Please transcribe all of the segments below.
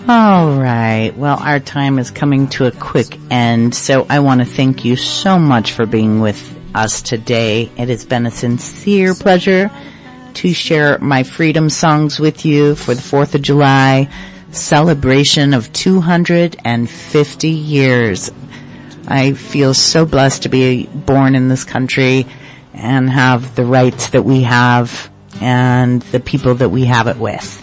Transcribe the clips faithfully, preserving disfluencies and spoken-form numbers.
All right. Well, our time is coming to a quick end, so I want to thank you so much for being with us today. It has been a sincere pleasure to share my freedom songs with you for the fourth of July celebration of two hundred fifty years. I feel so blessed to be born in this country and have the rights that we have and the people that we have it with.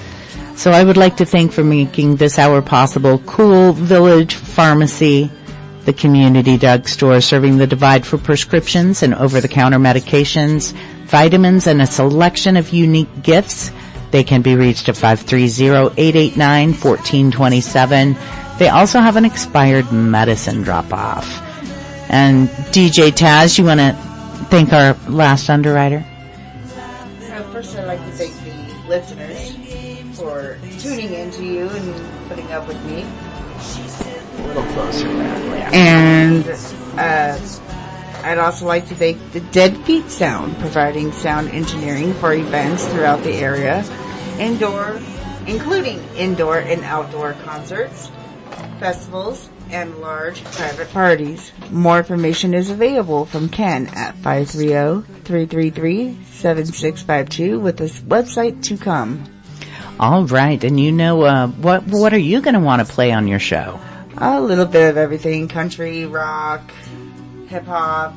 So I would like to thank for making this hour possible Cool Village Pharmacy, the community drugstore serving the Divide for prescriptions and over-the-counter medications, vitamins, and a selection of unique gifts. They can be reached at five three zero, eight eight nine, one four two seven. They also have an expired medicine drop-off. And D J Taz, you want to thank our last underwriter? Uh, first, I'd like to thank the listeners for tuning in to you and putting up with me. A little closer there. And uh, I'd also like to thank the Dead Feet Sound, providing sound engineering for events throughout the area, indoor, including indoor and outdoor concerts, festivals, and large private parties. More information is available from Ken at five three zero, three three three, seven six five two with this website to come. All right. And you know, uh, what, what are you going to want to play on your show? A little bit of everything, country, rock, hip-hop,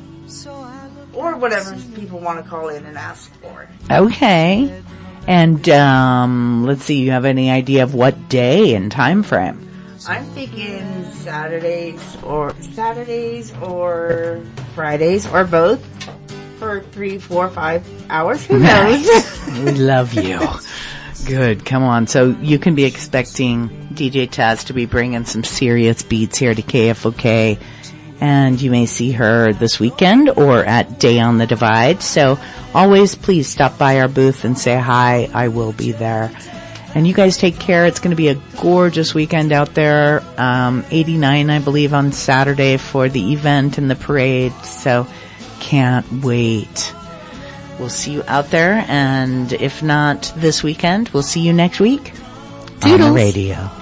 or whatever people want to call in and ask for. Okay. And, um, let's see, you have any idea of what day and time frame? I'm thinking Saturdays or Saturdays or Fridays or both for three, four, five hours. Who knows? We love you. Good. Come on. So you can be expecting D J Taz to be bringing some serious beats here to K F O K. And you may see her this weekend or at Day on the Divide. So always please stop by our booth and say hi. I will be there. And you guys take care. It's going to be a gorgeous weekend out there. Um, eighty-nine, I believe, on Saturday for the event and the parade. So can't wait. We'll see you out there. And if not this weekend, we'll see you next week. Toodles. On the radio.